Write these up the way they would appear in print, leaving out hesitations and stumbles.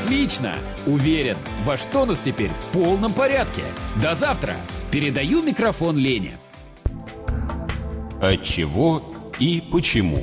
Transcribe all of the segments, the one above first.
Отлично! Уверен, ваш тонус теперь в полном порядке. До завтра! Передаю микрофон Лене. От чего и почему?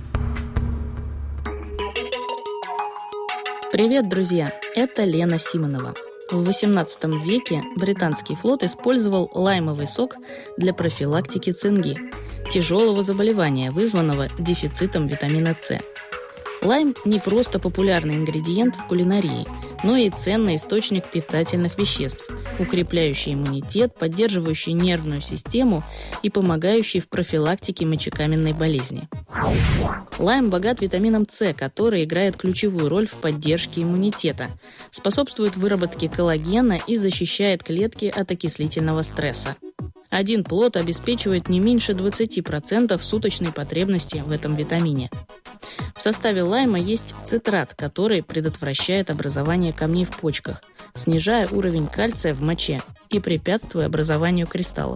Привет, друзья! Это Лена Симонова. В XVIII веке британский флот использовал лаймовый сок для профилактики цинги, тяжелого заболевания, вызванного дефицитом витамина С. Лайм не просто популярный ингредиент в кулинарии, но и ценный источник питательных веществ, укрепляющий иммунитет, поддерживающий нервную систему и помогающий в профилактике мочекаменной болезни. Лайм богат витамином С, который играет ключевую роль в поддержке иммунитета, способствует выработке коллагена и защищает клетки от окислительного стресса. Один плод обеспечивает не меньше 20% суточной потребности в этом витамине. В составе лайма есть цитрат, который предотвращает образование камней в почках, снижая уровень кальция в моче и препятствуя образованию кристаллов.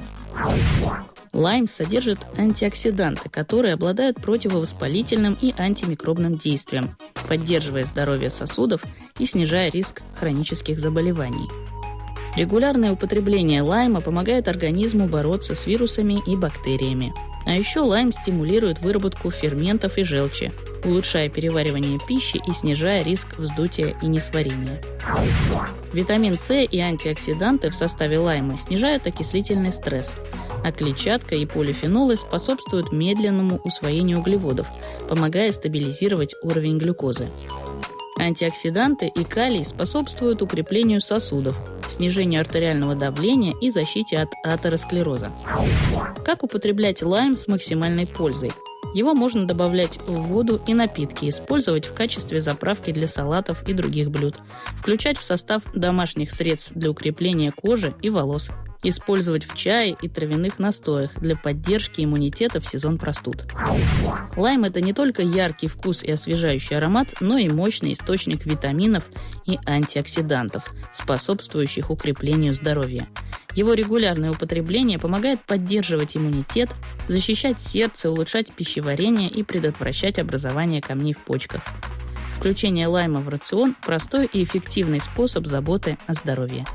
Лайм содержит антиоксиданты, которые обладают противовоспалительным и антимикробным действием, поддерживая здоровье сосудов и снижая риск хронических заболеваний. Регулярное употребление лайма помогает организму бороться с вирусами и бактериями. А еще лайм стимулирует выработку ферментов и желчи, улучшая переваривание пищи и снижая риск вздутия и несварения. Витамин С и антиоксиданты в составе лайма снижают окислительный стресс, а клетчатка и полифенолы способствуют медленному усвоению углеводов, помогая стабилизировать уровень глюкозы. Антиоксиданты и калий способствуют укреплению сосудов, снижению артериального давления и защите от атеросклероза. Как употреблять лайм с максимальной пользой? Его можно добавлять в воду и напитки, использовать в качестве заправки для салатов и других блюд, включать в состав домашних средств для укрепления кожи и волос, использовать в чае и травяных настоях для поддержки иммунитета в сезон простуд. Лайм – это не только яркий вкус и освежающий аромат, но и мощный источник витаминов и антиоксидантов, способствующих укреплению здоровья. Его регулярное употребление помогает поддерживать иммунитет, защищать сердце, улучшать пищеварение и предотвращать образование камней в почках. Включение лайма в рацион – простой и эффективный способ заботы о здоровье.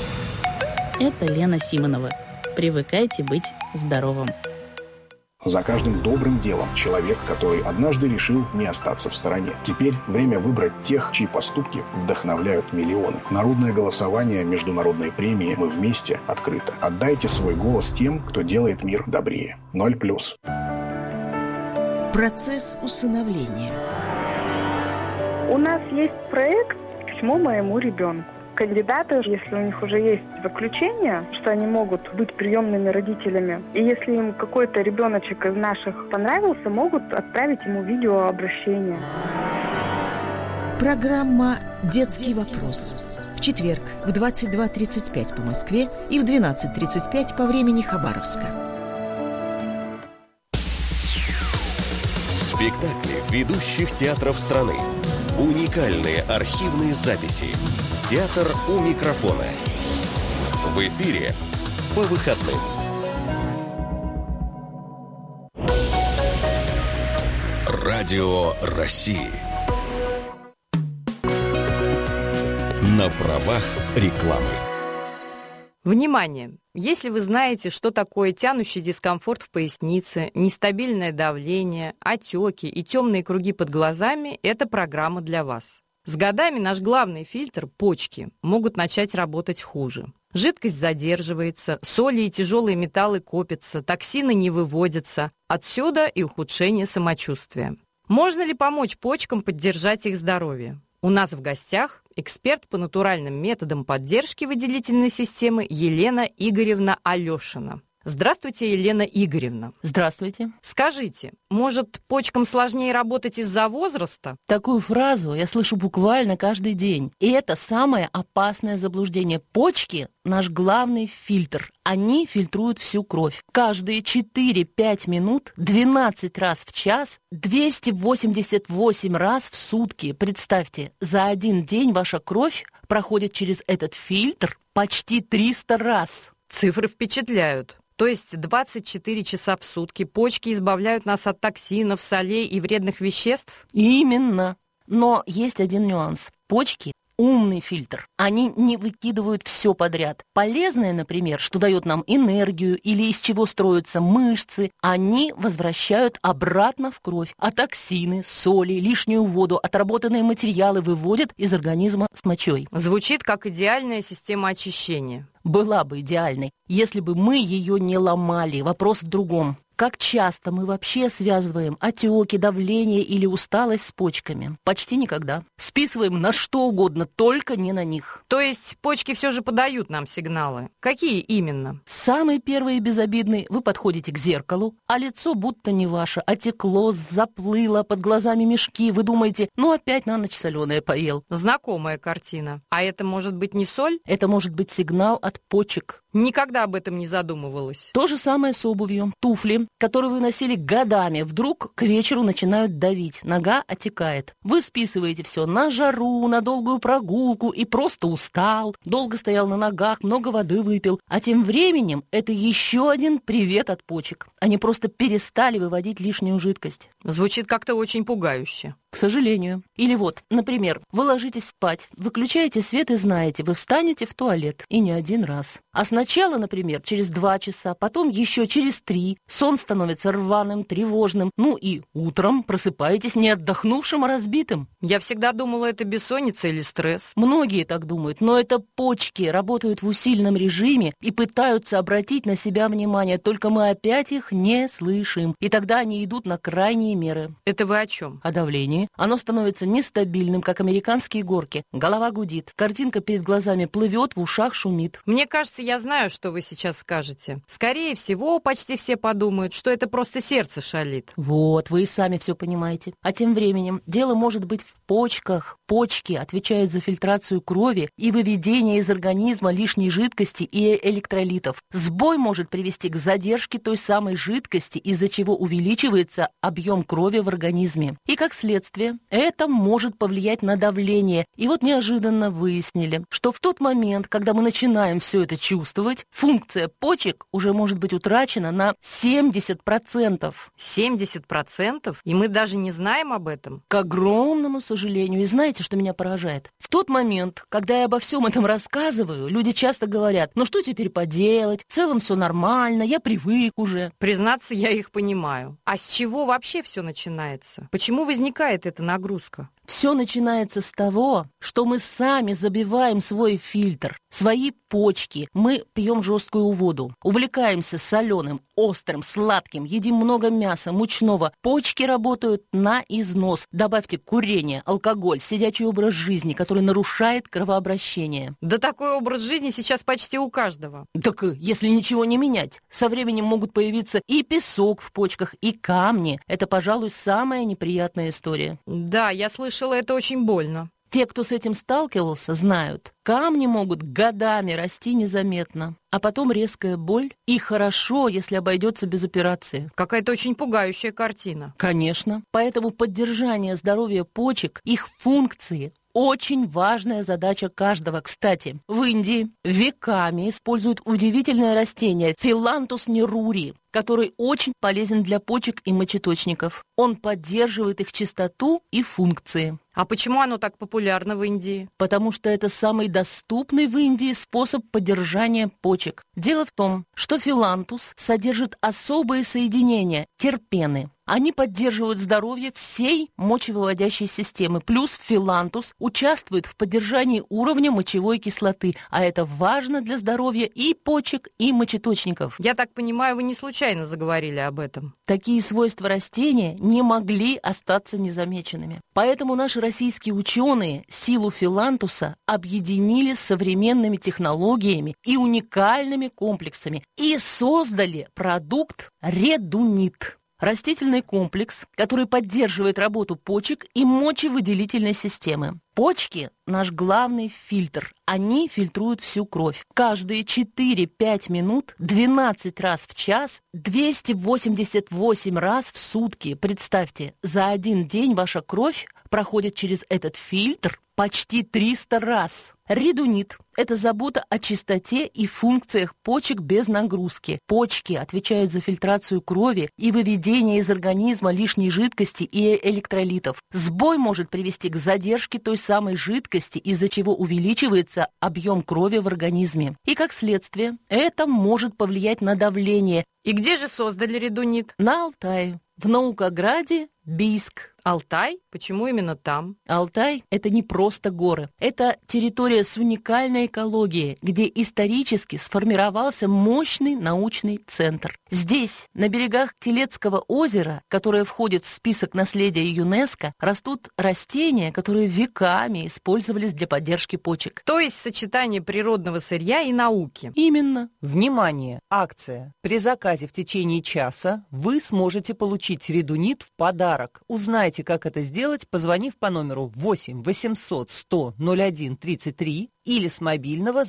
Это Лена Симонова. Привыкайте быть здоровым. За каждым добрым делом человек, который однажды решил не остаться в стороне. Теперь время выбрать тех, чьи поступки вдохновляют миллионы. Народное голосование международной премии «Мы вместе» открыто. Отдайте свой голос тем, кто делает мир добрее. 0+. Процесс усыновления. У нас есть проект «Письмо моему ребенку». Кандидаты, если у них уже есть заключение, что они могут быть приемными родителями, и если им какой-то ребеночек из наших понравился, могут отправить ему видеообращение. Программа «Детский вопрос». В четверг в 22:35 по Москве и в 12:35 по времени Хабаровска. Спектакли ведущих театров страны. Уникальные архивные записи. Театр у микрофона. В эфире по выходным. Радио России. На правах рекламы. Внимание! Если вы знаете, что такое тянущий дискомфорт в пояснице, нестабильное давление, отеки и темные круги под глазами, эта программа для вас. С годами наш главный фильтр – почки – могут начать работать хуже. Жидкость задерживается, соли и тяжелые металлы копятся, токсины не выводятся. Отсюда и ухудшение самочувствия. Можно ли помочь почкам поддержать их здоровье? У нас в гостях эксперт по натуральным методам поддержки выделительной системы Елена Игоревна Алешина. Здравствуйте, Елена Игоревна. Здравствуйте. Скажите, может, почкам сложнее работать из-за возраста? Такую фразу я слышу буквально каждый день. И это самое опасное заблуждение. Почки – наш главный фильтр. Они фильтруют всю кровь. Каждые 4-5 минут, 12 раз в час, 288 раз в сутки. Представьте, за один день ваша кровь проходит через этот фильтр почти 300 раз. Цифры впечатляют. То есть 24 часа в сутки почки избавляют нас от токсинов, солей и вредных веществ? Именно. Но есть один нюанс. Почки умный фильтр. Они не выкидывают все подряд. Полезное, например, что дает нам энергию или из чего строятся мышцы, они возвращают обратно в кровь. А токсины, соли, лишнюю воду, отработанные материалы выводят из организма с мочой. Звучит как идеальная система очищения. Была бы идеальной, если бы мы ее не ломали. Вопрос в другом. Как часто мы вообще связываем отеки, давление или усталость с почками? Почти никогда. Списываем на что угодно, только не на них. То есть почки все же подают нам сигналы. Какие именно? Самый первый и безобидный. Вы подходите к зеркалу, а лицо будто не ваше. Отекло, заплыло, под глазами мешки. Вы думаете, опять на ночь соленое поел. Знакомая картина. А это может быть не соль? Это может быть сигнал от почек. Никогда об этом не задумывалась. То же самое с обувью. Туфли, которые вы носили годами, вдруг к вечеру начинают давить. Нога отекает. Вы списываете все на жару, на долгую прогулку и просто устал. Долго стоял на ногах, много воды выпил. А тем временем это еще один привет от почек. Они просто перестали выводить лишнюю жидкость. Звучит как-то очень пугающе. К сожалению. Или вот, например, вы ложитесь спать, выключаете свет и знаете, вы встанете в туалет. И не один раз. А сначала, например, через 2 часа, потом еще через 3. Сон становится рваным, тревожным. И утром просыпаетесь не отдохнувшим, а разбитым. Я всегда думала, это бессонница или стресс. Многие так думают, но это почки работают в усиленном режиме и пытаются обратить на себя внимание, только мы опять их не слышим. И тогда они идут на крайние меры. Это вы о чем? О давлении. Оно становится нестабильным, как американские горки. Голова гудит, картинка перед глазами плывет, в ушах шумит. Мне кажется, я знаю, что вы сейчас скажете. Скорее всего, почти все подумают, что это просто сердце шалит. Вот, вы и сами все понимаете. А тем временем дело может быть в почках. Почки отвечают за фильтрацию крови и выведение из организма лишней жидкости и электролитов. Сбой может привести к задержке той самой жидкости, из-за чего увеличивается объем крови в организме. И как следствие, это может повлиять на давление. И вот неожиданно выяснили, что в тот момент, когда мы начинаем все это чувствовать, функция почек уже может быть утрачена на 70%. 70%? И мы даже не знаем об этом? К огромному сожалению. И знаете, что меня поражает? В тот момент, когда я обо всем этом рассказываю, люди часто говорят, что теперь поделать? В целом все нормально, я привык уже. Признаться, я их понимаю. А с чего вообще все начинается? Почему возникает эта нагрузка? Все начинается с того, что мы сами забиваем свой фильтр, свои почки. Мы пьем жесткую воду, увлекаемся соленым, острым, сладким, едим много мяса, мучного. Почки работают на износ. Добавьте курение, алкоголь, сидячий образ жизни, который нарушает кровообращение. Да такой образ жизни сейчас почти у каждого. Так если ничего не менять, со временем могут появиться и песок в почках, и камни. Это, пожалуй, самая неприятная история. Да, я слышала, это очень больно. Те, кто с этим сталкивался, знают, камни могут годами расти незаметно, а потом резкая боль, и хорошо, если обойдется без операции. Какая-то очень пугающая картина. Конечно, поэтому поддержание здоровья почек, их функции – очень важная задача каждого. Кстати, в Индии веками используют удивительное растение Phyllanthus neruri, который очень полезен для почек и мочеточников. Он поддерживает их чистоту и функции. А почему оно так популярно в Индии? Потому что это самый доступный в Индии способ поддержания почек. Дело в том, что филантус содержит особые соединения – терпены. Они поддерживают здоровье всей мочевыводящей системы. Плюс филантус участвует в поддержании уровня мочевой кислоты, а это важно для здоровья и почек, и мочеточников. Я так понимаю, вы не случайно заговорили об этом. Такие свойства растения не могли остаться незамеченными. Поэтому наши российские ученые силу филантуса объединили с современными технологиями и уникальными комплексами и создали продукт редунит. Растительный комплекс, который поддерживает работу почек и мочевыделительной системы. Почки – наш главный фильтр. Они фильтруют всю кровь. Каждые 4-5 минут, 12 раз в час, 288 раз в сутки. Представьте, за один день ваша кровь проходит через этот фильтр почти 300 раз. Редунит – это забота о чистоте и функциях почек без нагрузки. Почки отвечают за фильтрацию крови и выведение из организма лишней жидкости и электролитов. Сбой может привести к задержке той самой жидкости, из-за чего увеличивается объем крови в организме. И как следствие, это может повлиять на давление. И где же создали редунит? На Алтае, в Наукограде, Бийск. Алтай? Почему именно там? Алтай – это не просто горы. Это территория с уникальной экологией, где исторически сформировался мощный научный центр. Здесь, на берегах Телецкого озера, которое входит в список наследия ЮНЕСКо, растут растения, которые веками использовались для поддержки почек. То есть сочетание природного сырья и науки. Именно. Внимание! Акция. При заказе в течение часа вы сможете получить редунит в подарок. Узнайте, как это сделать, позвонив по номеру 8 800 100 01 33 или с мобильного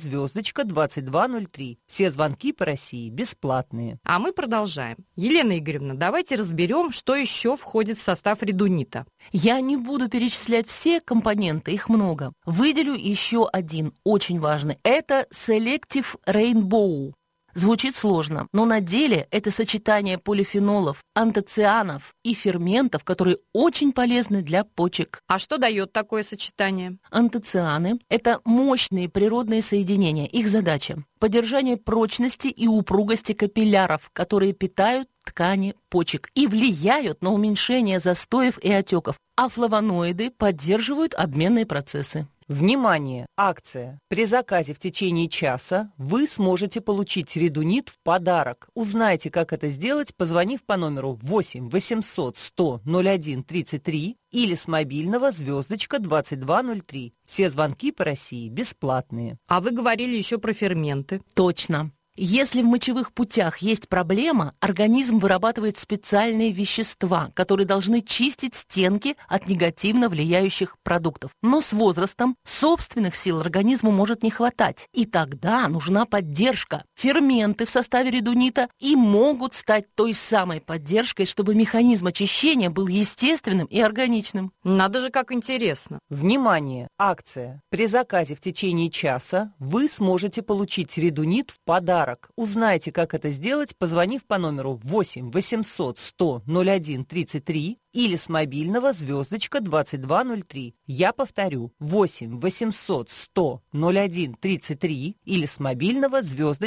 *2203. Все звонки по России бесплатные. А мы продолжаем. Елена Игоревна, давайте разберем, что еще входит в состав редунита. Я не буду перечислять все компоненты, их много. Выделю еще один, очень важный. Это Selective Rainbow. Звучит сложно, но на деле это сочетание полифенолов, антоцианов и ферментов, которые очень полезны для почек. А что дает такое сочетание? Антоцианы – это мощные природные соединения. Их задача – поддержание прочности и упругости капилляров, которые питают ткани почек и влияют на уменьшение застоев и отеков. А флавоноиды поддерживают обменные процессы. Внимание! Акция. При заказе в течение часа вы сможете получить редунит в подарок. Узнайте, как это сделать, позвонив по номеру 8 800 100 01 33 или с мобильного *2203. Все звонки по России бесплатные. А вы говорили еще про ферменты. Точно. Если в мочевых путях есть проблема, организм вырабатывает специальные вещества, которые должны чистить стенки от негативно влияющих продуктов. Но с возрастом собственных сил организму может не хватать, и тогда нужна поддержка. Ферменты в составе редунита и могут стать той самой поддержкой, чтобы механизм очищения был естественным и органичным. Надо же, как интересно. Внимание! Акция. При заказе в течение часа вы сможете получить редунит в подарок. Узнайте, как это сделать, позвонив по номеру 8 800 100 01 33 или с мобильного *2203. Я повторю, 8 800 100 01 33 или с мобильного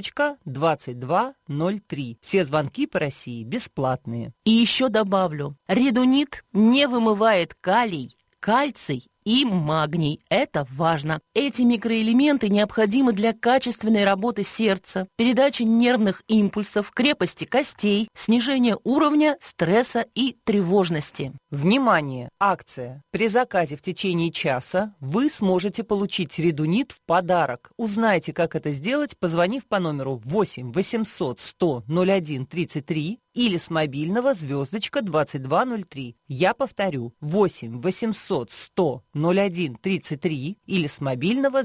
*2203. Все звонки по России бесплатные. И еще добавлю, редунит не вымывает калий, кальций и магний. Это важно. Эти микроэлементы необходимы для качественной работы сердца, передачи нервных импульсов, крепости костей, снижения уровня стресса и тревожности. Внимание! Акция. При заказе в течение часа вы сможете получить редунит в подарок. Узнайте, как это сделать, позвонив по номеру 8 800 100 01 33 или с мобильного *2203. Я повторю, 8 800 100 01 33 или с мобильного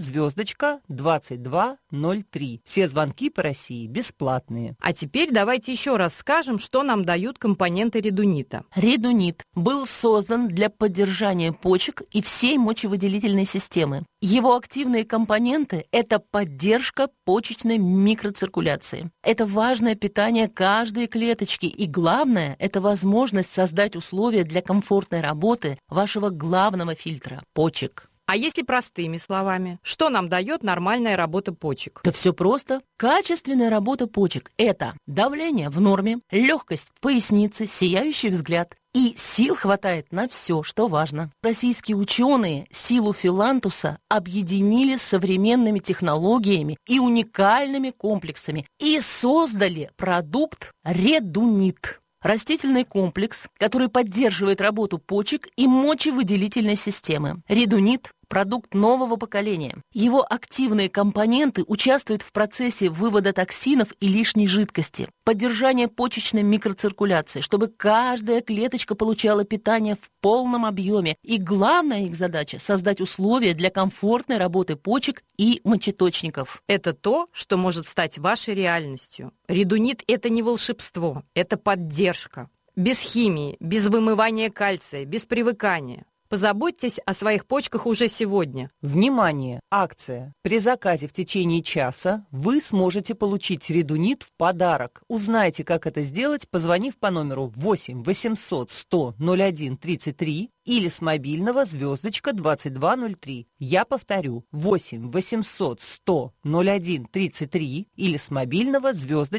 *2203. Все звонки по России бесплатные. А теперь давайте еще раз скажем, что нам дают компоненты редунита. Редунит был создан для поддержания почек и всей мочевыделительной системы. Его активные компоненты – это поддержка почечной микроциркуляции. Это важное питание каждой клеточки, и главное – это возможность создать условия для комфортной работы вашего главного фильтра – почек. А если простыми словами, что нам дает нормальная работа почек? Да все просто. Качественная работа почек – это давление в норме, легкость в пояснице, сияющий взгляд. И сил хватает на все, что важно. Российские ученые силу филантуса объединили с современными технологиями и уникальными комплексами и создали продукт редунит. Растительный комплекс, который поддерживает работу почек и мочевыделительной системы. Редунит – продукт нового поколения. Его активные компоненты участвуют в процессе вывода токсинов и лишней жидкости, поддержания почечной микроциркуляции, чтобы каждая клеточка получала питание в полном объеме. И главная их задача – создать условия для комфортной работы почек и мочеточников. Это то, что может стать вашей реальностью. Редунит – это не волшебство, это поддержка. Без химии, без вымывания кальция, без привыкания. Позаботьтесь о своих почках уже сегодня. Внимание! Акция. При заказе в течение часа вы сможете получить редунит в подарок. Узнайте, как это сделать, позвонив по номеру 8 800 100 01 33 или с мобильного *2203. Я повторю, 8 800 100 01 33 или с мобильного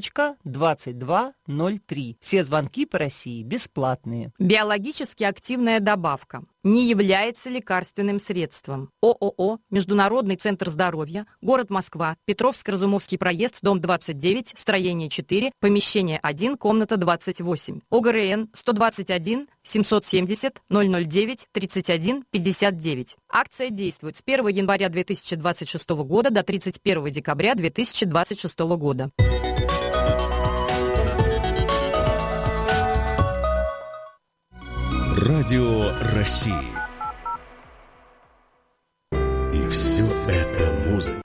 *2203. Все звонки по России бесплатные. Биологически активная добавка не является лекарственным средством. ООО «Международный центр здоровья», город Москва, Петровско-Разумовский проезд, дом 29, строение 4, помещение 1, комната 28. ОГРН 121 770 009 31 59. Акция действует с 1 января 2026 года до 31 декабря 2026 года. Радио России. И все это музыка.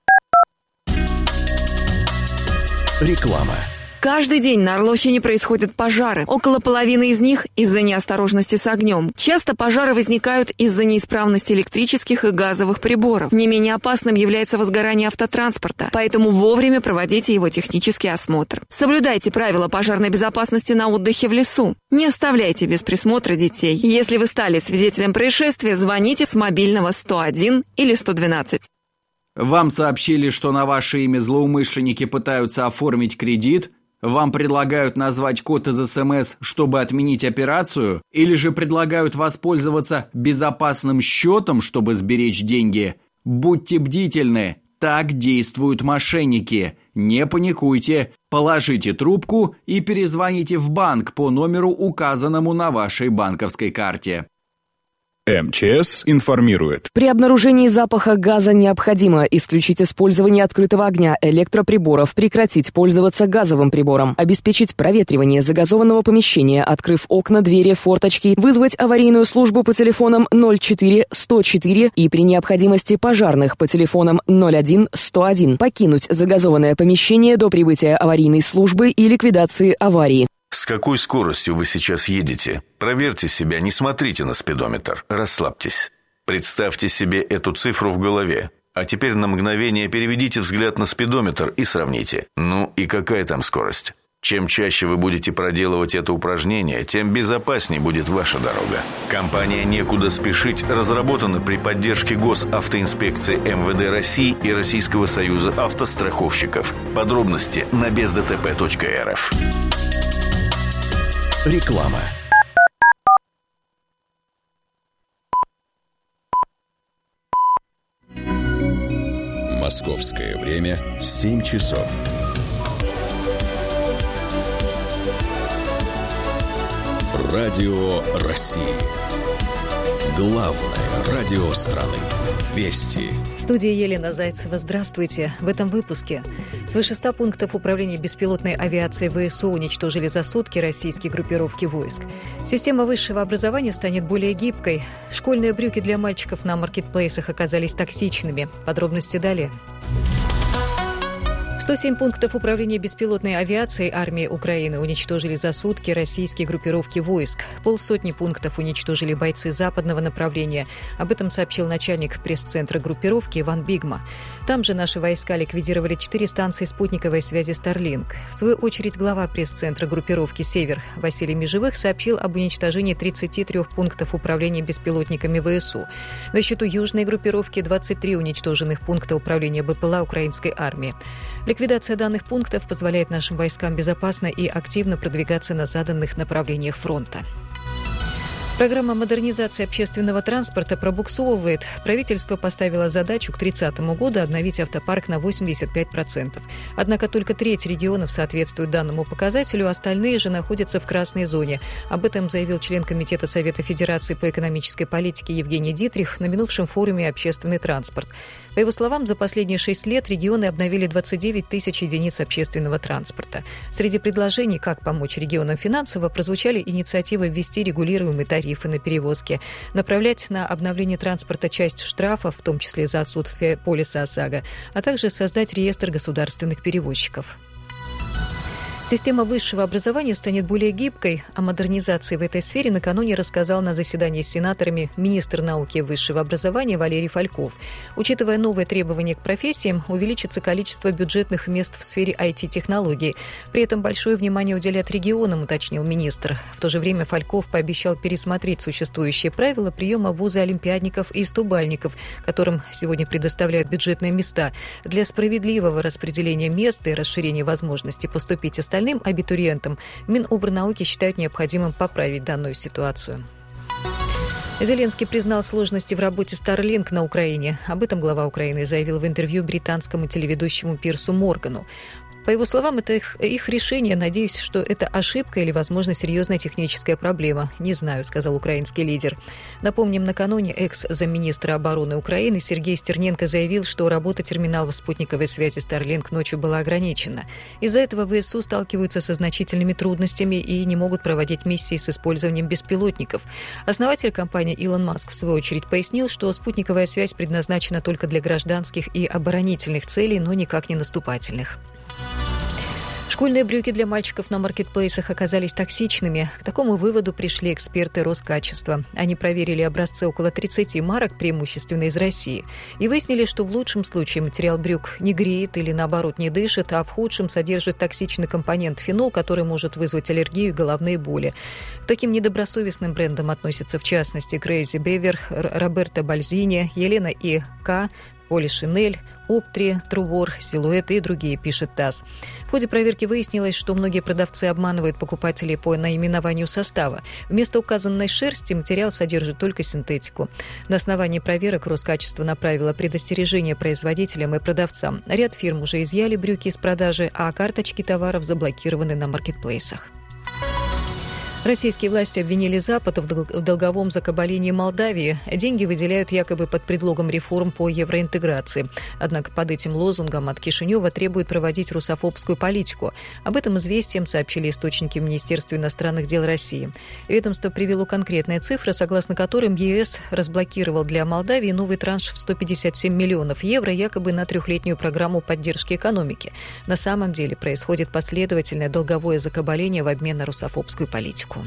Реклама. Каждый день на Орловщине происходят пожары. Около половины из них из-за неосторожности с огнем. Часто пожары возникают из-за неисправности электрических и газовых приборов. Не менее опасным является возгорание автотранспорта, поэтому вовремя проводите его технический осмотр. Соблюдайте правила пожарной безопасности на отдыхе в лесу. Не оставляйте без присмотра детей. Если вы стали свидетелем происшествия, звоните с мобильного 101 или 112. Вам сообщили, что на ваше имя злоумышленники пытаются оформить кредит? Вам предлагают назвать код из СМС, чтобы отменить операцию? Или же предлагают воспользоваться безопасным счетом, чтобы сберечь деньги? Будьте бдительны, так действуют мошенники. Не паникуйте, положите трубку и перезвоните в банк по номеру, указанному на вашей банковской карте. МЧС информирует. При обнаружении запаха газа необходимо исключить использование открытого огня, электроприборов, прекратить пользоваться газовым прибором, обеспечить проветривание загазованного помещения, открыв окна, двери, форточки, вызвать аварийную службу по телефонам 04 104 и при необходимости пожарных по телефонам 01 101, покинуть загазованное помещение до прибытия аварийной службы и ликвидации аварии. С какой скоростью вы сейчас едете? Проверьте себя, не смотрите на спидометр. Расслабьтесь. Представьте себе эту цифру в голове. А теперь на мгновение переведите взгляд на спидометр и сравните. Ну и какая там скорость? Чем чаще вы будете проделывать это упражнение, тем безопаснее будет ваша дорога. Компания «Некуда спешить» разработана при поддержке Госавтоинспекции МВД России и Российского союза автостраховщиков. Подробности на бездтп.рф. Реклама. Московское время 7 часов. Радио России. Главное радио страны. Вести. В студии Елена Зайцева. Здравствуйте. В этом выпуске. Свыше 100 пунктов управления беспилотной авиацией ВСУ уничтожили за сутки российские группировки войск. Система высшего образования станет более гибкой. Школьные брюки для мальчиков на маркетплейсах оказались токсичными. Подробности далее. 107 пунктов управления беспилотной авиацией армии Украины уничтожили за сутки российские группировки войск. 50 пунктов уничтожили бойцы западного направления. Об этом сообщил начальник пресс-центра группировки Иван Бигма. Там же наши войска ликвидировали 4 станции спутниковой связи Starlink. В свою очередь глава пресс-центра группировки «Север» Василий Межевых сообщил об уничтожении 33 пунктов управления беспилотниками ВСУ. На счету южной группировки 23 уничтоженных пункта управления БПЛА украинской армии. Ликвидация данных пунктов позволяет нашим войскам безопасно и активно продвигаться на заданных направлениях фронта. Программа модернизации общественного транспорта пробуксовывает. Правительство поставило задачу к 30 году обновить автопарк на 85%. Однако только треть регионов соответствует данному показателю, остальные же находятся в красной зоне. Об этом заявил член Комитета Совета Федерации по экономической политике Евгений Дитрих на минувшем форуме «Общественный транспорт». По его словам, за последние 6 лет регионы обновили 29 тысяч единиц общественного транспорта. Среди предложений, как помочь регионам финансово, прозвучали инициативы ввести регулируемый тарифы на перевозки, направлять на обновление транспорта часть штрафов, в том числе за отсутствие полиса ОСАГО, а также создать реестр государственных перевозчиков. Система высшего образования станет более гибкой. О модернизации в этой сфере накануне рассказал на заседании с сенаторами министр науки и высшего образования Валерий Фальков. Учитывая новые требования к профессиям, увеличится количество бюджетных мест в сфере IT-технологий. При этом большое внимание уделят регионам, уточнил министр. В то же время Фальков пообещал пересмотреть существующие правила приема в вузы олимпиадников и стубальников, которым сегодня предоставляют бюджетные места. Для справедливого распределения мест и расширения возможностей поступить остальным абитуриентам Минобрнауки считают необходимым поправить данную ситуацию. Зеленский признал сложности в работе Starlink на Украине. Об этом глава Украины заявил в интервью британскому телеведущему Пирсу Моргану. По его словам, это их решение. Надеюсь, что это ошибка или, возможно, серьезная техническая проблема. Не знаю, сказал украинский лидер. Напомним, накануне экс-замминистра обороны Украины Сергей Стерненко заявил, что работа терминалов спутниковой связи Starlink ночью была ограничена. Из-за этого ВСУ сталкиваются со значительными трудностями и не могут проводить миссии с использованием беспилотников. Основатель компании Илон Маск, в свою очередь, пояснил, что спутниковая связь предназначена только для гражданских и оборонительных целей, но никак не наступательных. Школьные брюки для мальчиков на маркетплейсах оказались токсичными. К такому выводу пришли эксперты Роскачества. Они проверили образцы около 30 марок, преимущественно из России, и выяснили, что в лучшем случае материал брюк не греет или, наоборот, не дышит, а в худшем содержит токсичный компонент фенол, который может вызвать аллергию и головные боли. К таким недобросовестным брендам относятся, в частности, Crazy Beaver, Роберто Бальзини, Елена и К., Поли Шинель, Оптри, Трувор, Силуэт и другие, пишет ТАСС. В ходе проверки выяснилось, что многие продавцы обманывают покупателей по наименованию состава. Вместо указанной шерсти материал содержит только синтетику. На основании проверок Роскачество направило предостережение производителям и продавцам. Ряд фирм уже изъяли брюки из продажи, а карточки товаров заблокированы на маркетплейсах. Российские власти обвинили Запад в долговом закабалении Молдавии. Деньги выделяют якобы под предлогом реформ по евроинтеграции. Однако под этим лозунгом от Кишинева требуют проводить русофобскую политику. Об этом «Известиям» сообщили источники в Министерстве иностранных дел России. Ведомство привело конкретные цифры, согласно которым ЕС разблокировал для Молдавии новый транш в 157 миллионов евро якобы на трехлетнюю программу поддержки экономики. На самом деле происходит последовательное долговое закабаление в обмен на русофобскую политику.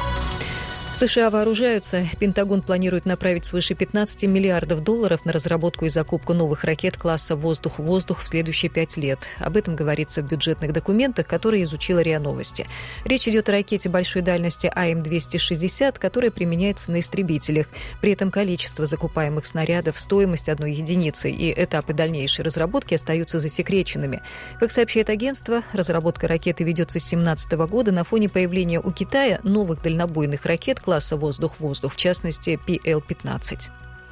США вооружаются. Пентагон планирует направить свыше 15 миллиардов долларов на разработку и закупку новых ракет класса «Воздух-воздух» в следующие 5 лет. Об этом говорится в бюджетных документах, которые изучила РИА Новости. Речь идет о ракете большой дальности АМ-260, которая применяется на истребителях. При этом количество закупаемых снарядов, стоимость одной единицы и этапы дальнейшей разработки остаются засекреченными. Как сообщает агентство, разработка ракеты ведется с 2017 года на фоне появления у Китая новых дальнобойных ракет класса «Воздух-воздух», в частности, PL-15.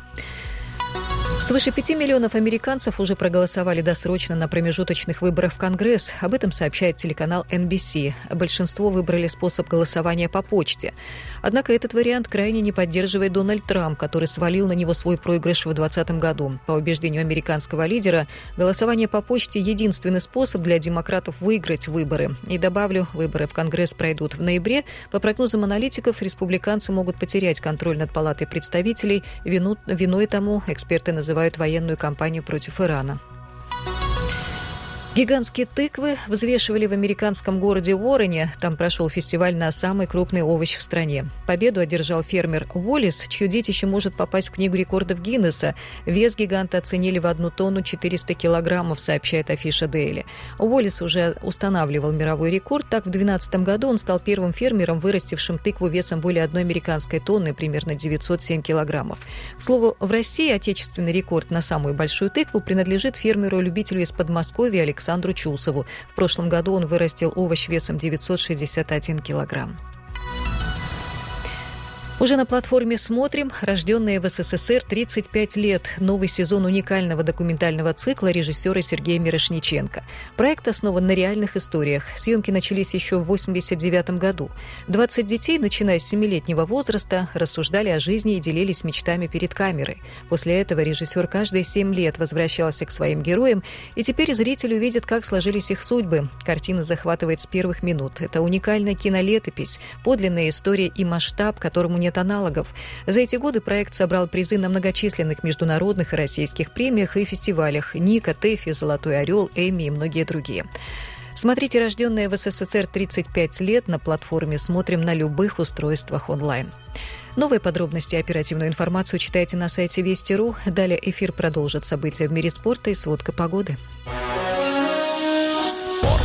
Свыше 5 миллионов американцев уже проголосовали досрочно на промежуточных выборах в Конгресс. Об этом сообщает телеканал NBC. Большинство выбрали способ голосования по почте. Однако этот вариант крайне не поддерживает Дональд Трамп, который свалил на него свой проигрыш в 2020 году. По убеждению американского лидера, голосование по почте – единственный способ для демократов выиграть выборы. И добавлю, выборы в Конгресс пройдут в ноябре. По прогнозам аналитиков, республиканцы могут потерять контроль над Палатой представителей. Виной тому эксперты называют военную кампанию против Ирана. Гигантские тыквы взвешивали в американском городе Уоррене. Там прошел фестиваль на самый крупный овощ в стране. Победу одержал фермер Уоллис, чье детище может попасть в Книгу рекордов Гиннесса. Вес гиганта оценили в 1 тонну 400 килограммов, сообщает Афиша Дейли. Уоллис уже устанавливал мировой рекорд. Так, в 2012 году он стал первым фермером, вырастившим тыкву весом более 1 американской тонны, примерно 907 килограммов. К слову, в России отечественный рекорд на самую большую тыкву принадлежит фермеру-любителю из Подмосковья Александру Чусову. В прошлом году он вырастил овощ весом 961 килограмм. Уже на платформе «Смотрим» рожденные в СССР 35 лет. Новый сезон уникального документального цикла режиссера Сергея Мирошниченко. Проект основан на реальных историях. Съемки начались еще в 1989 году. 20 детей, начиная с 7-летнего возраста, рассуждали о жизни и делились мечтами перед камерой. После этого режиссер каждые 7 лет возвращался к своим героям, и теперь зритель увидит, как сложились их судьбы. Картина захватывает с первых минут. Это уникальная кинолетопись, подлинная история и масштаб, которому нет аналогов. За эти годы проект собрал призы на многочисленных международных и российских премиях и фестивалях: Ника, ТЭФИ, Золотой орел, Эмми и многие другие. Смотрите «Рожденные в СССР 35 лет» на платформе «Смотрим» на любых устройствах онлайн. Новые подробности и оперативную информацию читайте на сайте Вести.ру. Далее эфир продолжит события в мире спорта и сводка погоды. Спорт.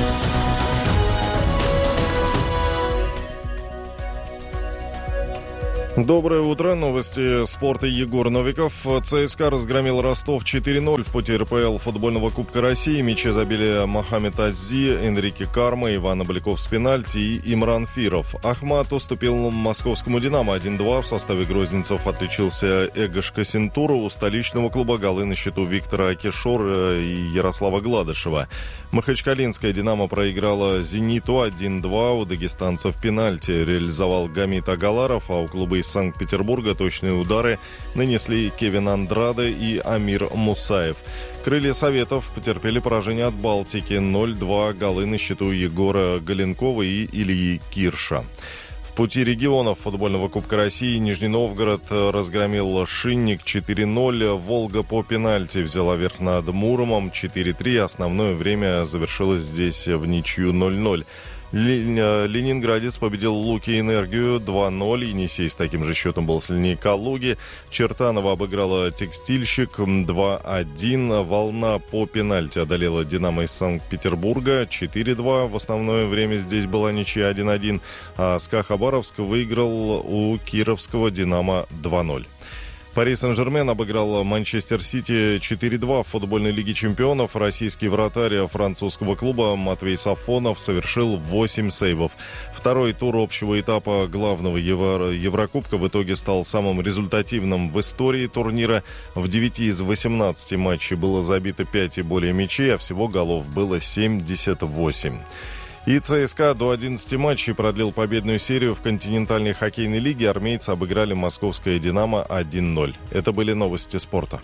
Доброе утро. Новости спорта. Егор Новиков. ЦСКА разгромил Ростов 4-0 в пути РПЛ футбольного Кубка России. Мячи забили Мохаммед Аззи, Энрике Карма, Иван Обликов с пенальти и Имран Фиров. Ахмат уступил московскому «Динамо» 1-2. В составе грозненцев отличился Эгош Кассентур. У столичного клуба голы на счету Виктора Кишор и Ярослава Гладышева. Махачкалинская «Динамо» проиграла «Зениту» 1-2. У дагестанцев пенальти реализовал Гамит Агаларов, а у клуба из Санкт-Петербурга точные удары нанесли Кевин Андраде и Амир Мусаев. Крылья Советов потерпели поражение от Балтики 0-2. Голы на счету Егора Галенкова и Ильи Кирша. В пути регионов футбольного Кубка России Нижний Новгород разгромил Шинник 4-0. Волга по пенальти взяла верх над Муромом 4-3. Основное время завершилось здесь в ничью 0-0. Ленинградец победил Луки Энергию 2-0. Енисей с таким же счетом был сильнее Калуги. Чертанова обыграла Текстильщик 2-1. Волна по пенальти одолела Динамо из Санкт-Петербурга 4-2. В основное время здесь была ничья 1-1. А СКА Хабаровск выиграл у кировского Динамо 2-0. Пари Сен-Жермен обыграл Манчестер Сити 4-2 в футбольной Лиге чемпионов. Российский вратарь французского клуба Матвей Сафонов совершил 8 сейвов. Второй тур общего этапа главного Еврокубка в итоге стал самым результативным в истории турнира. В 9 из 18 матчей было забито 5 и более мячей, а всего голов было 78. И ЦСКА до 11 матчей продлил победную серию в континентальной хоккейной лиге. Армейцы обыграли московское «Динамо» 1-0. Это были новости спорта.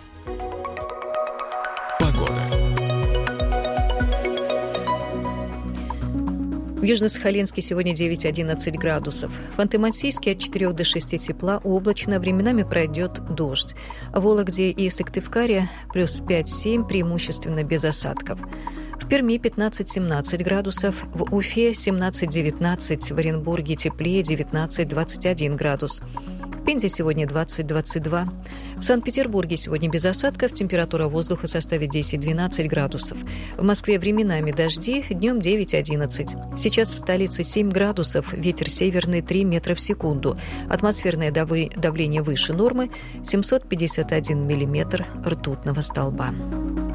Погода. В Южно-Сахалинске сегодня 9-11 градусов. В Ханты-Мансийске от 4 до 6 тепла, облачно, временами пройдет дождь. В Вологде и Сыктывкаре плюс 5-7, преимущественно без осадков. В Перми 15-17 градусов, в Уфе 17-19, в Оренбурге теплее 19-21 градус. В Пензе сегодня 20-22. В Санкт-Петербурге сегодня без осадков, температура воздуха составит 10-12 градусов. В Москве временами дожди, днем 9-11. Сейчас в столице 7 градусов, ветер северный 3 метра в секунду. Атмосферное давление выше нормы 751 миллиметр ртутного столба.